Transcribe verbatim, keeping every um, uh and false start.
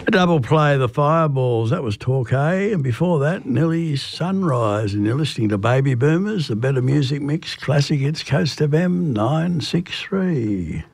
A double play, The Fireballs, that was Torquay, and before that, Nelly's Sunrise, and you're listening to Baby Boomers, the Better Music Mix, Classic Hits, Coast F M nine six three.